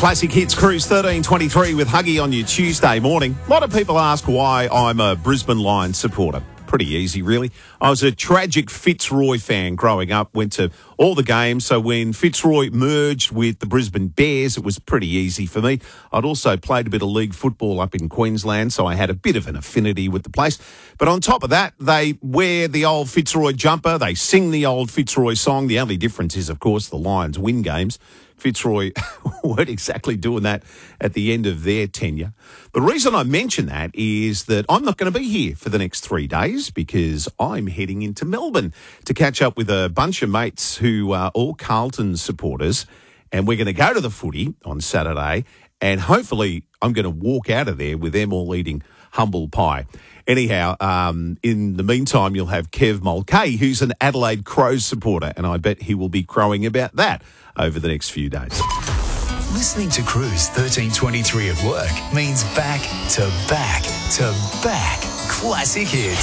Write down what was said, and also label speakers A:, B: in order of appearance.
A: Classic Hits Cruise 1323 with Huggy on your Tuesday morning. A lot of people ask why I'm a Brisbane Lions supporter. Pretty easy, really. I was a tragic Fitzroy fan growing up, went to all the games, so when Fitzroy merged with the Brisbane Bears, it was pretty easy for me. I'd also played a bit of league football up in Queensland, so I had a bit of an affinity with the place. But on top of that, they wear the old Fitzroy jumper, they sing the old Fitzroy song. The only difference is, of course, the Lions win games. Fitzroy weren't exactly doing that at the end of their tenure. The reason I mention that is that I'm not going to be here for the next 3 days because I'm heading into Melbourne to catch up with a bunch of mates who are all Carlton supporters, and we're going to go to the footy on Saturday, and hopefully I'm going to walk out of there with them all eating humble pie. Anyhow, in the meantime, you'll have Kev Mulcahy, who's an Adelaide Crows supporter, and I bet he will be crowing about that over the next few days.
B: Listening to Cruise 1323 at work means back to back to back classic hits.